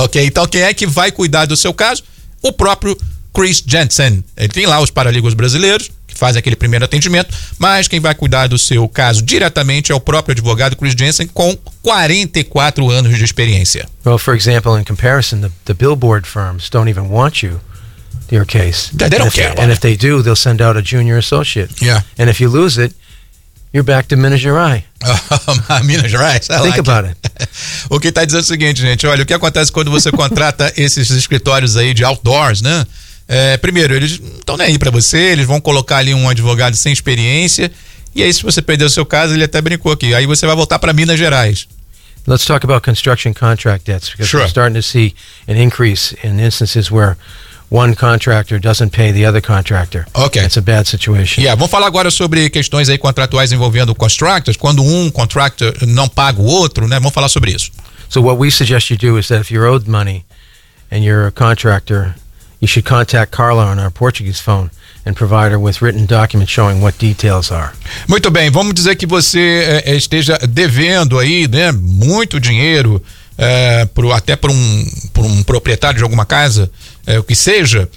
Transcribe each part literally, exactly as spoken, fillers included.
Ok, então quem é que vai cuidar do seu caso? O próprio Chris Jensen. Ele tem lá os paralegals brasileiros que fazem aquele primeiro atendimento, mas quem vai cuidar do seu caso diretamente é o próprio advogado Chris Jensen, com quarenta e quatro anos de experiência. Well, for example, in comparison, the, the billboard firms don't even want you, your case. They, they don't and if, care about And it. if they do, they'll send out a junior associate. Yeah. And if you lose it, you're back to Minas Gerais. Minas Gerais. I Think like about it. it. O que está dizendo é o seguinte, gente, olha, o que acontece quando você contrata esses escritórios aí de outdoors, né? É, primeiro, eles não estão nem aí para você, eles vão colocar ali um advogado sem experiência, e aí se você perder o seu caso, ele até brincou aqui, aí você vai voltar para Minas Gerais. Let's talk about construction contract debts, because Sure. we're starting to see an increase in instances where one contractor doesn't pay the other contractor. Okay. It's a bad situation. Yeah, vamos falar agora sobre questões aí contratuais envolvendo contractors, quando um contractor não paga o outro, né? Vamos falar sobre isso. So what we suggest you do is that if you're owed money and you're a contractor, you should contact Carla on our Portuguese phone and provide her with written documents showing what details are. Muito bem, vamos dizer que você é, esteja devendo aí, né, muito dinheiro, é, pro, até para um, por um proprietário de alguma casa, é, o que seja.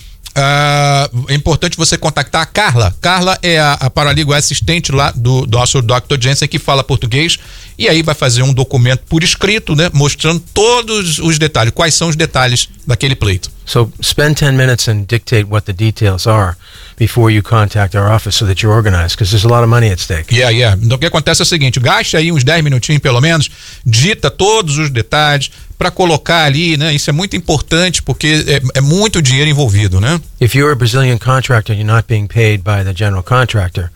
Uh, é importante você contactar a Carla. Carla é a, a paralegal assistente lá do, do nosso doutor Jensen, que fala português, e aí vai fazer um documento por escrito, né, mostrando todos os detalhes, quais são os detalhes daquele pleito. So spend ten minutes and dictate what the details are before you contact our office so that you're organized, because there's a lot of money at stake. Yeah, yeah. Então o que acontece é o seguinte, gaste aí uns dez minutinhos pelo menos, dita todos os detalhes para colocar ali, né? Isso é muito importante porque é, é muito dinheiro envolvido, né? If you're a Brazilian contractor and you're not being paid by the general contractor,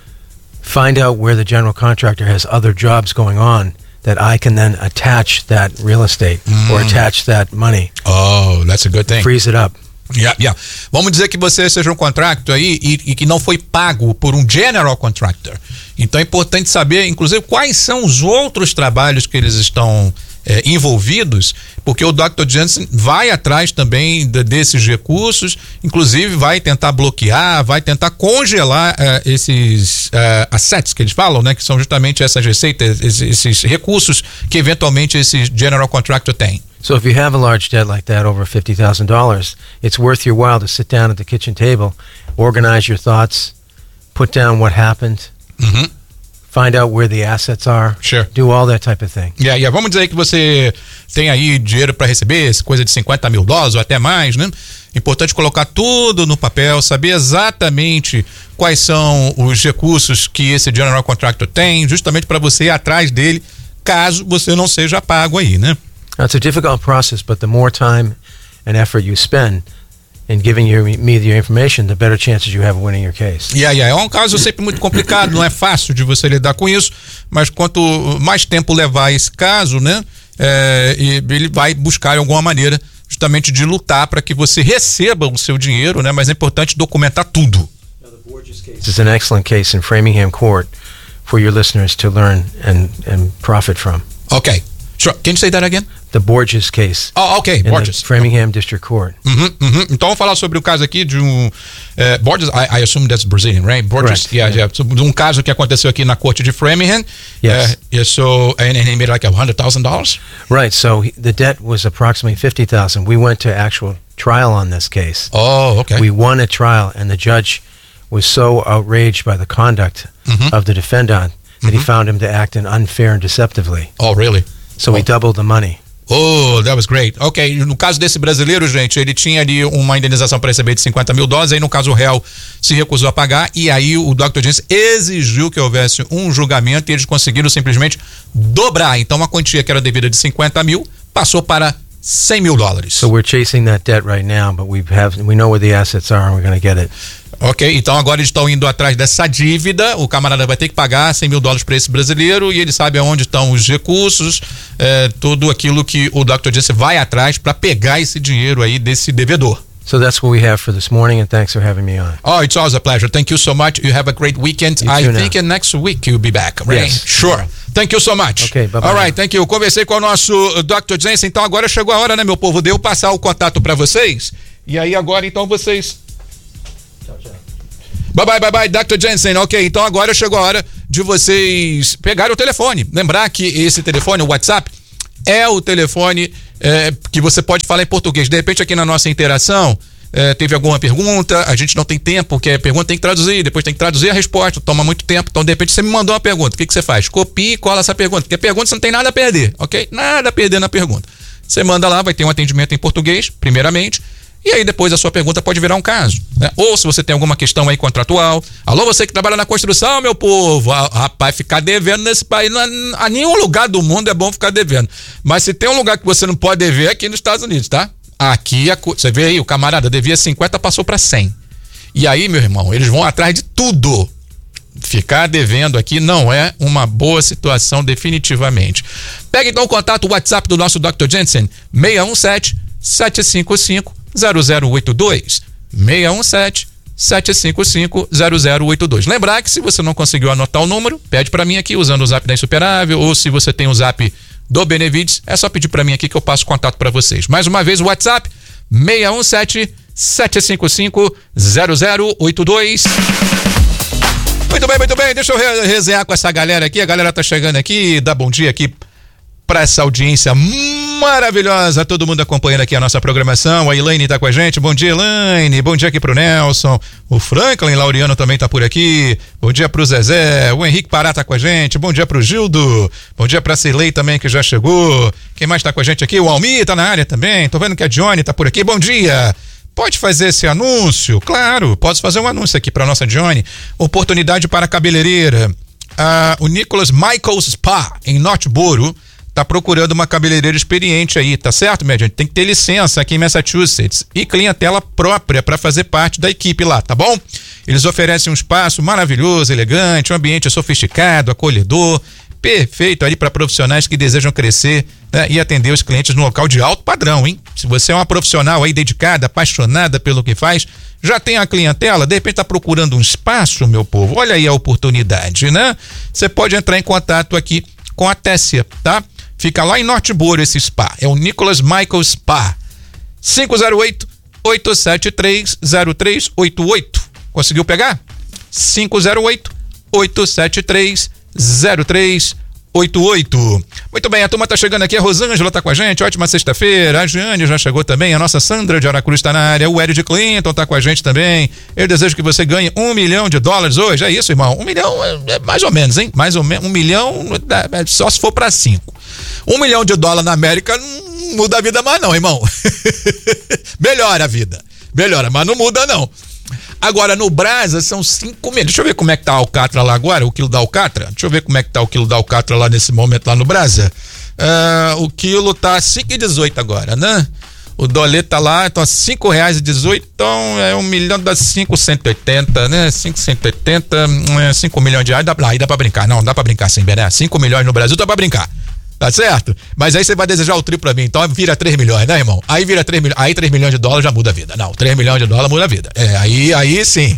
find out where the general contractor has other jobs going on that I can then attach that real estate mm. or attach that money. Oh, that's a good thing. Freeze it up. Yeah, yeah. Vamos dizer que você seja um contractor aí e, e que não foi pago por um general contractor. Então é importante saber, inclusive, quais são os outros trabalhos que eles estão é, envolvidos, porque o doutor Jensen vai atrás também de, desses recursos, inclusive vai tentar bloquear, vai tentar congelar uh, esses uh, assets que eles falam, né? Que são justamente essas receitas, esses, esses recursos que eventualmente esse general contractor tem. So if you have a large debt like that, over fifty thousand dollars, it's worth your while to sit down at the kitchen table, organize your thoughts, put down what happened, mm-hmm. find out where the assets are, sure. do all that type of thing. Yeah, yeah. Vamos dizer que você tem aí dinheiro para receber, coisa de cinquenta mil dólares ou até mais, né? Importante colocar tudo no papel, saber exatamente quais são os recursos que esse general contractor tem, justamente para você ir atrás dele, caso você não seja pago aí, né? Now, it's a difficult process, but the more time and effort you spend in giving your, me your information, the better chances you have of winning your case. Yeah, yeah. É um caso sempre muito complicado, não é fácil de você lidar com isso, mas quanto mais tempo levar esse caso, né, é, ele vai buscar alguma maneira justamente de lutar para que você receba o seu dinheiro, né, mas é importante documentar tudo. Now, the Borges case is an excellent case in Framingham Court for your listeners to learn and, and profit from. Okay. Sure. Can you say that again? The Borges case. Oh, okay, in Borges. The Framingham District Court. Uhum, uhum. Então vamos falar sobre o caso aqui de um uh, Borges. I, I assume that's Brazilian, right? Borges. Correct, yeah, yeah. yeah. Um caso que aconteceu aqui na corte de Framingham. Yes. Uh, yeah, so and, and he made like a hundred thousand dollars. Right. So he, the debt was approximately fifty thousand. We went to actual trial on this case. Oh, okay. We won a trial, and the judge was so outraged by the conduct mm-hmm. of the defendant that mm-hmm. he found him to act in unfair and deceptively. Oh, really? So oh. we doubled the money. Oh, that was great. Ok, no caso desse brasileiro, gente, ele tinha ali uma indenização para receber de cinquenta mil dólares, aí no caso o réu se recusou a pagar, e aí o doutor Jensen exigiu que houvesse um julgamento e eles conseguiram simplesmente dobrar. Então uma quantia que era devida de cinquenta mil passou para cem mil dólares. So we're chasing that debt right now, but we have we know where the assets are and we're going to get it. Ok, então agora eles estão indo atrás dessa dívida, o camarada vai ter que pagar cem mil dólares para esse brasileiro e ele sabe aonde estão os recursos, é, tudo aquilo que o doutor Jensen vai atrás para pegar esse dinheiro aí desse devedor. So that's what we have for this morning, and thanks for having me on. Oh, it's always a pleasure. Thank you so much. You have a great weekend. You I too think now. next week you'll be back, right? Yes. Sure. Thank you so much. Okay, bye-bye. All right, thank you. Conversei com o nosso doutor Jensen, então agora chegou a hora, né, meu povo, de eu passar o contato para vocês. E aí agora, então, vocês... Tchau, tchau. Bye bye, bye bye, doutor Jensen. Ok, então agora chegou a hora de vocês pegarem o telefone. Lembrar que esse telefone, o WhatsApp, é o telefone é, que você pode falar em português. De repente aqui na nossa interação é, teve alguma pergunta, a gente não tem tempo, porque a pergunta tem que traduzir, depois tem que traduzir a resposta, toma muito tempo. Então de repente você me mandou uma pergunta, o que, que você faz? Copia e cola essa pergunta, porque a pergunta você não tem nada a perder, ok? Nada a perder na pergunta. Você manda lá, vai ter um atendimento em português, primeiramente, e aí depois a sua pergunta pode virar um caso, né? Ou se você tem alguma questão aí contratual, alô, você que trabalha na construção, meu povo, ah, rapaz, ficar devendo nesse país, não, a nenhum lugar do mundo é bom ficar devendo, mas se tem um lugar que você não pode dever é aqui nos Estados Unidos, tá? Aqui, a, você vê aí, o camarada devia cinquenta, passou para cem, e aí, meu irmão, eles vão atrás de tudo. Ficar devendo aqui não é uma boa situação definitivamente. Pega então o contato, o WhatsApp do nosso doutor Jensen, seis um sete, sete cinco cinco, zero zero oito dois, seis um sete, sete cinco cinco, zero zero oito dois. Lembrar que se você não conseguiu anotar o número, pede para mim aqui usando o zap da Insuperável, ou se você tem o zap do Benevides, é só pedir para mim aqui que eu passo contato para vocês. Mais uma vez o WhatsApp, seis um sete, sete cinco cinco, zero zero oito dois. Muito bem, muito bem, deixa eu re- resenhar com essa galera aqui, a galera tá chegando aqui, dá bom dia aqui para essa audiência maravilhosa, todo mundo acompanhando aqui a nossa programação. A Elaine tá com a gente, bom dia Elaine, bom dia aqui pro Nelson, o Franklin Laureano também tá por aqui, bom dia pro Zezé, o Henrique Pará tá com a gente, bom dia pro Gildo, bom dia pra Cirlei também que já chegou, quem mais tá com a gente aqui? O Almir tá na área também, tô vendo que a Johnny tá por aqui, bom dia. Pode fazer esse anúncio? Claro, posso fazer um anúncio aqui para nossa Johnny. Oportunidade para cabeleireira. Ah, o Nicholas Michaels Spa, em Northborough, tá procurando uma cabeleireira experiente aí, tá certo, minha gente? Tem que ter licença aqui em Massachusetts e clientela própria para fazer parte da equipe lá, tá bom? Eles oferecem um espaço maravilhoso, elegante, um ambiente sofisticado, acolhedor, perfeito ali para profissionais que desejam crescer, né, e atender os clientes no local de alto padrão, hein? Se você é uma profissional aí dedicada, apaixonada pelo que faz, já tem a clientela, de repente tá procurando um espaço, meu povo, olha aí a oportunidade, né? Você pode entrar em contato aqui com a Tessia, tá? Fica lá em Northborough esse spa, é o Nicholas Michaels Spa, cinco zero oito, oito sete três, zero três oito oito, conseguiu pegar? cinco zero oito, oito sete três, zero três oito oito. Muito bem, a turma tá chegando aqui, a Rosângela tá com a gente, ótima sexta-feira, a Giane já chegou também, a nossa Sandra de Aracruz tá na área, o Eric Clinton tá com a gente também. Eu desejo que você ganhe um milhão de dólares hoje, é isso, irmão? Um milhão é, é mais ou menos, hein? Mais ou menos, um milhão é, só se for pra cinco. Um milhão de dólares na América não muda a vida mais não, irmão. Melhora a vida, melhora, mas não muda não. Agora, no Brasa, são cinco mil. Deixa eu ver como é que tá a alcatra lá agora, o quilo da alcatra. Deixa eu ver como é que tá o quilo da alcatra lá nesse momento, lá no Brasa. Uh, o quilo tá cinco e dezoito agora, né? O doleta tá lá, então cinco reais e dezoito, então é um milhão, dá cinco cento e oitenta, né? cinco cento e oitenta, cinco milhões de reais, dá, aí dá pra brincar. Não, dá pra brincar sim, Bené. cinco milhões no Brasil dá pra brincar. Tá certo? Mas aí você vai desejar o triplo pra mim, então vira três milhões, né, irmão? Aí vira três milhões, aí três milhões de dólares já muda a vida. Não, três milhões de dólares muda a vida. É, aí, aí sim.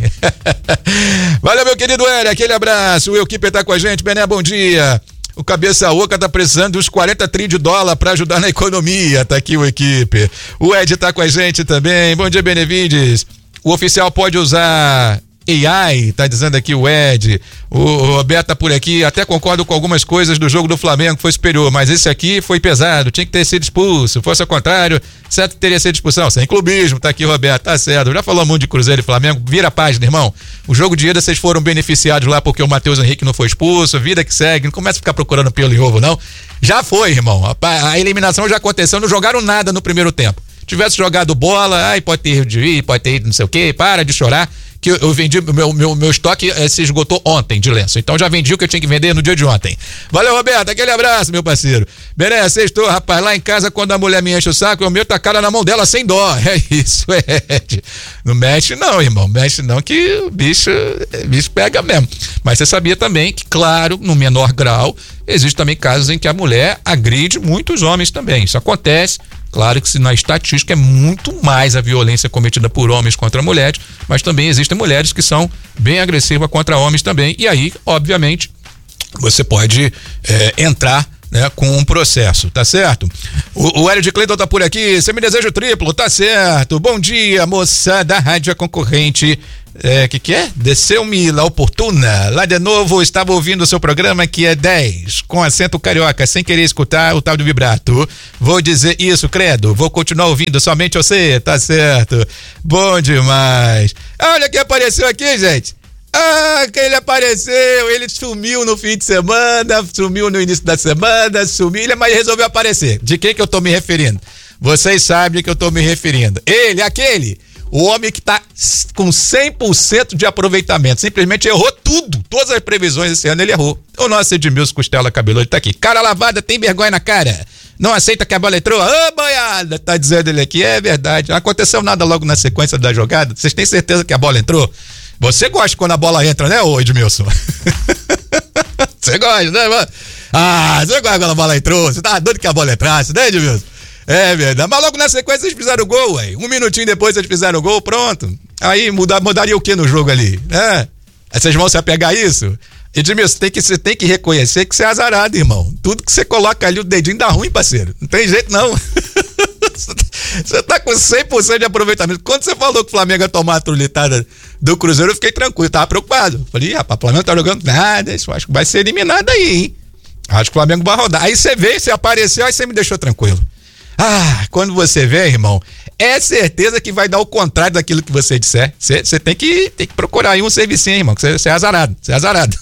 Valeu, meu querido Hélio, aquele abraço. O Equipe tá com a gente, Bené, bom dia. O Cabeça Oca tá precisando de uns quarenta trilhões de dólares pra ajudar na economia, tá aqui o Equipe. O Ed tá com a gente também, bom dia, Benevides. O oficial pode usar A I, tá dizendo aqui o Ed. O, o Roberto tá por aqui, até concordo com algumas coisas do jogo do Flamengo, foi superior, mas esse aqui foi pesado, tinha que ter sido expulso, se fosse ao contrário, certo, teria sido expulsão, sem clubismo, tá aqui, Roberto, tá certo, já falou muito de Cruzeiro e Flamengo, vira a página, irmão, o jogo de ida vocês foram beneficiados lá porque o Matheus Henrique não foi expulso, vida que segue, não começa a ficar procurando pelo em ovo, não, já foi, irmão, a, a eliminação já aconteceu, não jogaram nada no primeiro tempo, tivesse jogado bola, ai, pode ter ido de ir, pode ter ido não sei o quê, para de chorar, que eu, eu vendi, meu, meu, meu estoque eh, se esgotou ontem de lenço, então já vendi o que eu tinha que vender no dia de ontem. Valeu, Roberto, aquele abraço, meu parceiro. Beleza, sextou, rapaz, lá em casa quando a mulher me enche o saco, eu meto a cara na mão dela sem dó, é isso, Ed. Não mexe não, irmão, mexe não que o bicho, o bicho pega mesmo. Mas você sabia também que, claro, no menor grau, existem também casos em que a mulher agride muitos homens também, isso acontece. Claro que se na estatística é muito mais a violência cometida por homens contra mulheres, mas também existem mulheres que são bem agressivas contra homens também. E aí, obviamente, você pode é, entrar, né, com um processo, tá certo? O, o Hélio de Cleiton tá por aqui, você me deseja o triplo, tá certo? Bom dia, moça da rádio concorrente É, que que é? Desceu-me la oportuna. Lá de novo, estava ouvindo o seu programa que é dez, com acento carioca, sem querer escutar o tal de vibrato. Vou dizer isso, credo. Vou continuar ouvindo somente você, tá certo. Bom demais. Olha quem apareceu aqui, gente. Ah, que ele apareceu, ele sumiu no fim de semana, sumiu no início da semana, sumiu, mas resolveu aparecer. De quem que eu tô me referindo? Vocês sabem que eu tô me referindo. Ele, aquele, o homem que tá com cem por cento de aproveitamento, simplesmente errou tudo, todas as previsões esse ano ele errou. O nosso Edmilson Costela Cabeludo tá aqui. Cara lavada, tem vergonha na cara. Não aceita que a bola entrou? Ô, boiada, tá dizendo ele aqui, é verdade. Não aconteceu nada logo na sequência da jogada. Vocês têm certeza que a bola entrou? Você gosta quando a bola entra, né, ô Edmilson? Você gosta, né, mano? Ah, você gosta quando a bola entrou? Você tava doido que a bola entrasse, né, Edmilson? É verdade. Mas logo na sequência eles fizeram o gol, ué. Um minutinho depois eles fizeram o gol, pronto. Aí muda, mudaria o que no jogo ali? É. Aí vocês vão se apegar a isso? Edmilson, tem que, você tem que reconhecer que você é azarado, irmão. Tudo que você coloca ali, o dedinho dá ruim, parceiro. Não tem jeito, não. Você tá com cem por cento de aproveitamento. Quando você falou que o Flamengo ia tomar a trulitada do Cruzeiro, eu fiquei tranquilo, tava preocupado. Falei, rapaz, o Flamengo tá jogando nada, isso acho que vai ser eliminado aí, hein? Acho que o Flamengo vai rodar. Aí você veio, você apareceu, aí você me deixou tranquilo. Ah, quando você vê, irmão, é certeza que vai dar o contrário daquilo que você disser. Você, você tem que, tem que procurar aí um servicinho, irmão, que você, você é azarado, você é azarado.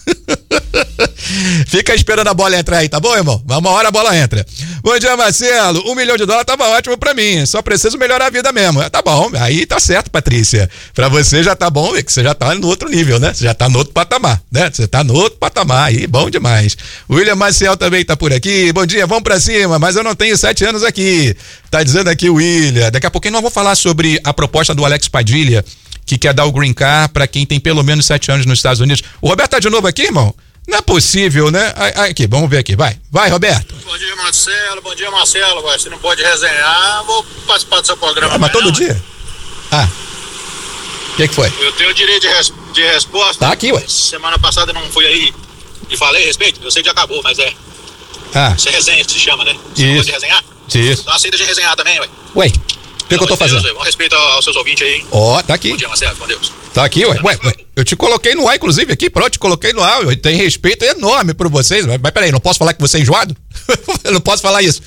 Fica esperando a bola entrar aí, tá bom, irmão? Uma hora a bola entra. Bom dia, Marcelo. Um milhão de dólares tava ótimo pra mim. Só preciso melhorar a vida mesmo. Tá bom, aí tá certo, Patrícia. Pra você já tá bom, que você já tá no outro nível, né? Você já tá no outro patamar, né? Você tá no outro patamar aí, bom demais. O William Maciel também tá por aqui. Bom dia, vamos pra cima, mas eu não tenho sete anos aqui. Tá dizendo aqui o William. Daqui a pouquinho nós vamos falar sobre a proposta do Alex Padilha, que quer dar o green card pra quem tem pelo menos sete anos nos Estados Unidos. O Roberto tá de novo aqui, irmão? Não é possível, né? Aqui, vamos ver aqui, vai. Vai, Roberto. Bom dia, Marcelo. Bom dia, Marcelo. Você não pode resenhar, vou participar do seu programa. Ah, mas todo não, dia? Ah. O que que foi? Eu tenho direito de, res, de resposta. Tá aqui, ué. Semana passada não fui aí e falei a respeito. Eu sei que já acabou, mas é. Ah. Você resenha, se chama, né? Você Isso. pode resenhar? Isso. Então aceita de resenhar também, ué. Ué. O que, que eu tô fazendo? Deus, com respeito aos seus ouvintes aí. Ó, oh, tá aqui. Bom dia, Marcelo, com Deus. Tá aqui, ué. Ué, ué. Eu te coloquei no ar, inclusive, aqui, pronto, te coloquei no ar. Eu tenho respeito enorme por vocês. Mas, mas peraí, não posso falar que você é enjoado? Eu não posso falar isso.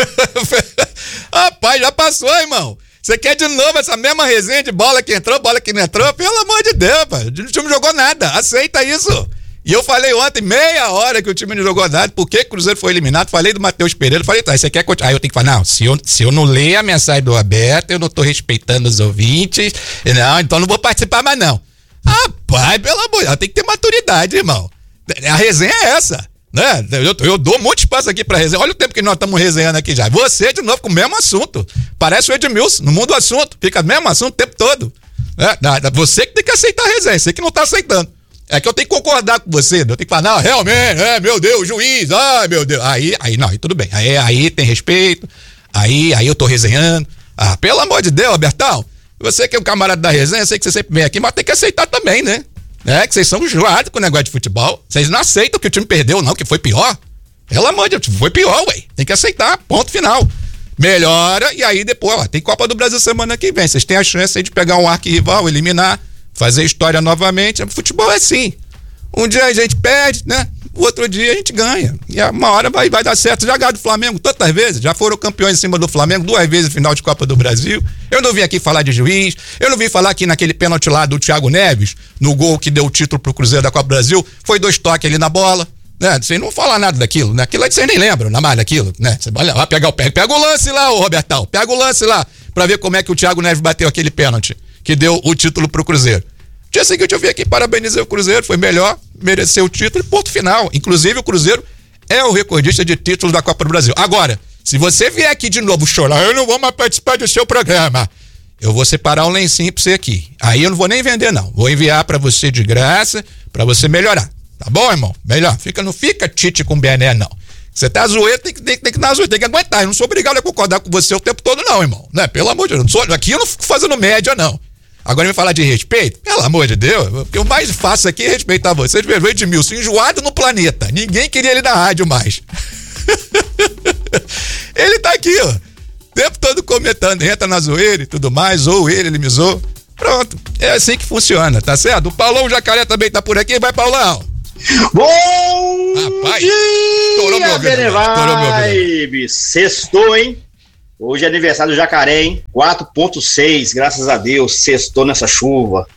Rapaz, já passou, irmão. Você quer de novo essa mesma resenha de bola que entrou, bola que não entrou? Pelo amor de Deus, pai. O time não jogou nada. Aceita isso. E eu falei ontem, meia hora, que o time não jogou nada, porque o Cruzeiro foi eliminado. Falei do Matheus Pereira, falei, tá, você quer continuar? Aí eu tenho que falar, não, se eu, se eu não ler a mensagem do Roberto, eu não tô respeitando os ouvintes, não, então não vou participar mais não. Rapaz, pelo amor de Deus, tem que ter maturidade, irmão. A resenha é essa, né? Eu, eu dou muito espaço aqui pra resenha. Olha o tempo que nós estamos resenhando aqui já. Você, de novo, com o mesmo assunto. Parece o Edmilson, não muda o assunto, fica o mesmo assunto o tempo todo. É, você que tem que aceitar a resenha, você que não tá aceitando. É que eu tenho que concordar com você, eu tenho que falar, não, realmente, é, meu Deus, juiz, ai, meu Deus. Aí, aí, não, aí tudo bem, aí, aí tem respeito, aí, aí eu tô resenhando. Ah, pelo amor de Deus, Bertal, você que é um camarada da resenha, sei que você sempre vem aqui, mas tem que aceitar também, né? É, que vocês são enjoados com o negócio de futebol, vocês não aceitam que o time perdeu, não, que foi pior. Pelo amor de Deus, foi pior, ué, tem que aceitar, ponto final. Melhora, e aí depois, ó, tem Copa do Brasil semana que vem, vocês têm a chance aí de pegar um arquirrival, eliminar, fazer história novamente. Futebol é assim. Um dia a gente perde, né? O outro dia a gente ganha. E uma hora vai, vai dar certo. Já ganharam do Flamengo tantas vezes. Já foram campeões em cima do Flamengo duas vezes no final de Copa do Brasil. Eu não vim aqui falar de juiz. Eu não vim falar aqui naquele pênalti lá do Thiago Neves, no gol que deu o título pro Cruzeiro da Copa do Brasil. Foi dois toques ali na bola. Né? Vocês não falam nada daquilo, né? Aquilo aí vocês nem lembram, nada mais daquilo, né? Você vai lá pegar o pé. Pega o lance lá, ô Robertão. Pega o lance lá pra ver como é que o Thiago Neves bateu aquele pênalti que deu o título pro Cruzeiro. Dia seguinte eu vim aqui, parabenizei o Cruzeiro, foi melhor, mereceu o título e ponto final. Inclusive o Cruzeiro é o recordista de títulos da Copa do Brasil. Agora, se você vier aqui de novo chorar, eu não vou mais participar do seu programa, eu vou separar um lencinho pra você aqui. Aí eu não vou nem vender não, vou enviar pra você de graça, pra você melhorar. Tá bom, irmão? Melhor, fica, não fica tite com bené não. Você tá zoeiro, tem que, tem, tem que dar zoeiro, tem que aguentar. Eu não sou obrigado a concordar com você o tempo todo não, irmão. Né? Pelo amor de Deus, não sou, aqui eu não fico fazendo média não. Agora me falar de respeito? Pelo amor de Deus, o que eu mais faço aqui é respeitar vocês. Vejo o Edmilson enjoado no planeta. Ninguém queria ele na rádio mais. Ele tá aqui, ó. O tempo todo comentando, entra na zoeira e tudo mais, ou ele, ele me zoou. Pronto, é assim que funciona, tá certo? O Paulão Jacaré também tá por aqui, vai, Paulão. Bom Rapaz, dia, Benevibe. Sextou, hein? Hoje é aniversário do Jacaré, hein? quatro ponto seis, graças a Deus, sextou nessa chuva.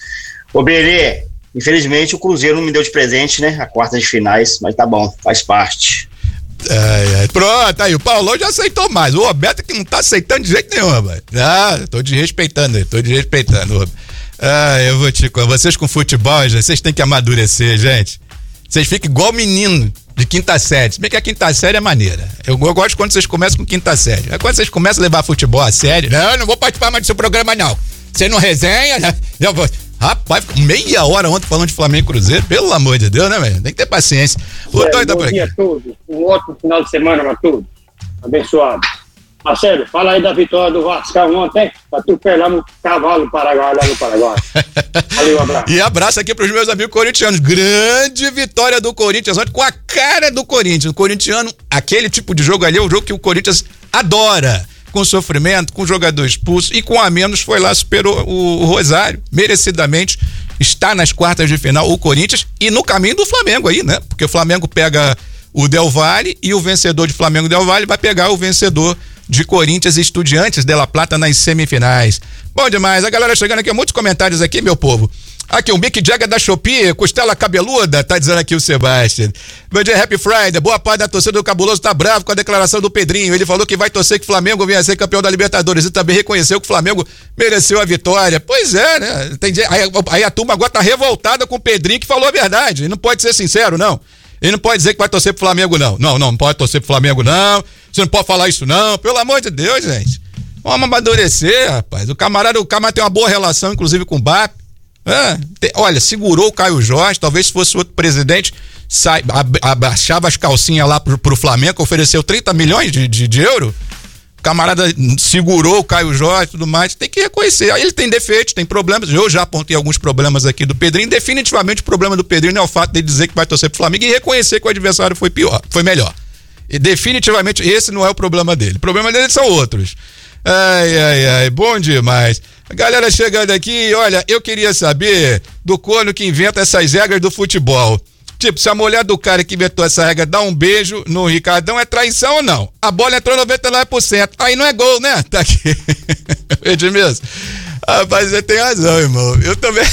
Ô, Benê, infelizmente o Cruzeiro não me deu de presente, né? A quarta de finais, mas tá bom, faz parte. É, é. Pronto, aí o Paulão já aceitou mais. O Roberto que não tá aceitando de jeito nenhum, velho. Ah, tô desrespeitando ele, tô desrespeitando. Ah, eu vou te. Vocês com futebol, já, vocês têm que amadurecer, gente. Vocês ficam igual menino de quinta série. Se bem que a quinta série é maneira. Eu, eu gosto quando vocês começam com quinta série. É quando vocês começam a levar futebol a sério. Não, eu não vou participar mais do seu programa, não. Você não resenha. Eu vou. Rapaz, meia hora ontem falando de Flamengo e Cruzeiro, pelo amor de Deus, né, velho? Tem que ter paciência. O é, bom por dia a todos. Um ótimo final de semana pra todos. Abençoado. Marcelo, fala aí da vitória do Vascão ontem, pra tu pegar no cavalo Paraguai, lá no Paraguai. Valeu, um abraço. E abraço aqui pros meus amigos corintianos. Grande vitória do Corinthians ontem, com a cara do Corinthians. O corintiano, aquele tipo de jogo ali é o jogo que o Corinthians adora. Com sofrimento, com jogador expulso e com a menos foi lá, superou o, o Rosário, merecidamente está nas quartas de final o Corinthians e no caminho do Flamengo aí, né? Porque o Flamengo pega o Del Valle e o vencedor de Flamengo Del Valle vai pegar o vencedor de Corinthians e Estudiantes de La Plata nas semifinais. Bom demais, a galera chegando aqui, muitos comentários aqui, meu povo. Aqui, um Big Jagger da Shopee, costela cabeluda, tá dizendo aqui o Sebastião. Bom dia, Happy Friday, boa parte da torcida do Cabuloso tá bravo com a declaração do Pedrinho, ele falou que vai torcer que o Flamengo venha a ser campeão da Libertadores e também reconheceu que o Flamengo mereceu a vitória. Pois é, né, tem, aí, aí a turma agora tá revoltada com o Pedrinho que falou a verdade, ele não pode ser sincero, não. Ele não pode dizer que vai torcer pro Flamengo, não. Não, não, não pode torcer pro Flamengo, não. Você não pode falar isso, não. Pelo amor de Deus, gente. Vamos amadurecer, rapaz. O camarada, o camarada tem uma boa relação, inclusive, com o B A P. É, tem, olha, segurou o Caio Jorge, talvez se fosse outro presidente, sai, abaixava as calcinhas lá pro, pro Flamengo, ofereceu trinta milhões de, de, de euros. O camarada segurou o Caio Jorge e tudo mais. Tem que reconhecer. Aí ele tem defeitos, tem problemas. Eu já apontei alguns problemas aqui do Pedrinho. Definitivamente o problema do Pedrinho não é o fato de ele dizer que vai torcer pro Flamengo e reconhecer que o adversário foi pior, foi melhor. E definitivamente esse não é o problema dele. O problema dele são outros. Ai, ai, ai, bom demais. A galera chegando aqui, olha, eu queria saber do corno que inventa essas regras do futebol. Tipo, se a mulher do cara que inventou essa regra dá um beijo no Ricardão, é traição ou não? A bola entrou noventa e nove por cento. Aí não é gol, né? Tá aqui. Edmilson. Rapaz, você tem razão, irmão. Eu também.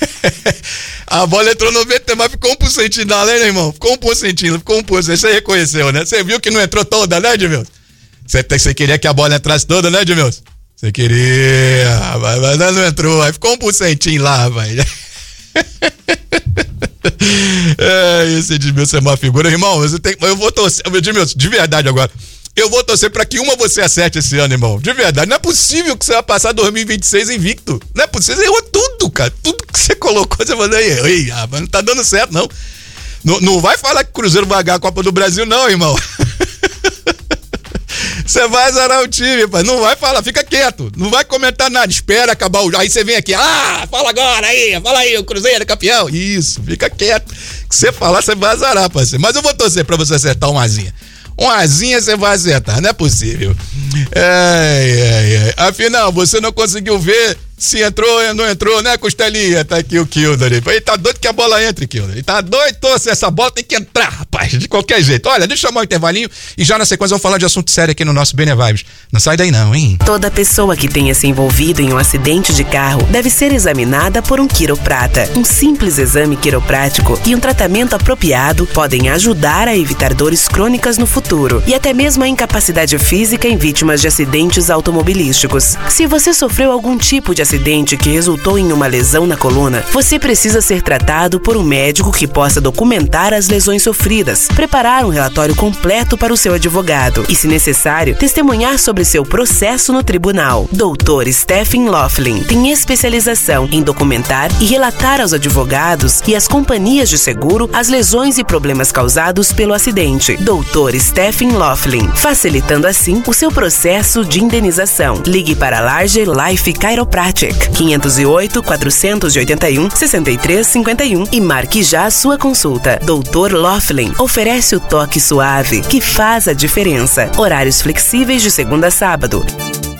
A bola entrou noventa e nove, ficou um por cento na lei, né, irmão? Ficou um por cento, ficou um por cento. Você reconheceu, né? Você viu que não entrou toda, né, Edmilson? Você, você queria que a bola entrasse toda, né, Edmilson? Você queria, mas, mas não entrou, aí ficou um por centinho lá, velho. É, esse Edmilson é uma figura, irmão. Você tem, eu vou torcer, Edmilson, de verdade agora. Eu vou torcer pra que uma você acerte esse ano, irmão. De verdade, não é possível que você vai passar dois mil e vinte e seis invicto. Não é possível, você errou tudo, cara. Tudo que você colocou, você mandou aí. Ei, ah, mas não tá dando certo, não. Não, não vai falar que o Cruzeiro vai ganhar a Copa do Brasil, não, irmão. Você vai azarar o time, pai. Não vai falar, fica quieto. Não vai comentar nada, espera acabar o jogo. Aí você vem aqui, ah, fala agora aí, fala aí, o Cruzeiro é campeão. Isso, fica quieto. Se você falar, você vai azarar, parceiro. Mas eu vou torcer pra você acertar uma asinha. Uma asinha você vai acertar, não é possível. Ai, ai, ai. Afinal, você não conseguiu ver se entrou ou não entrou, né, Costelinha? Tá aqui o Kilder. Ele tá doido que a bola entre, Kilder. Ele tá doido, torce, essa bola tem que entrar, rapaz, de qualquer jeito. Olha, deixa eu chamar um intervalinho e já na sequência vamos falar de assunto sério aqui no nosso Benevibes. Não sai daí não, hein? Toda pessoa que tenha se envolvido em um acidente de carro deve ser examinada por um quiroprata. Um simples exame quiroprático e um tratamento apropriado podem ajudar a evitar dores crônicas no futuro e até mesmo a incapacidade física em vítimas de acidentes automobilísticos. Se você sofreu algum tipo de acidente que resultou em uma lesão na coluna, você precisa ser tratado por um médico que possa documentar as lesões sofridas, preparar um relatório completo para o seu advogado e, se necessário, testemunhar sobre seu processo no tribunal. doutor Stephen Laughlin tem especialização em documentar e relatar aos advogados e às companhias de seguro as lesões e problemas causados pelo acidente. doutor Stephen Laughlin, facilitando assim o seu processo de indenização. Ligue para Larger Life Chiropractic quinhentos e oito, quatrocentos e oitenta e um, sessenta e três cinquenta e um e marque já a sua consulta. doutor Laughlin oferece o toque suave que faz a diferença. Horários flexíveis de segunda a sábado.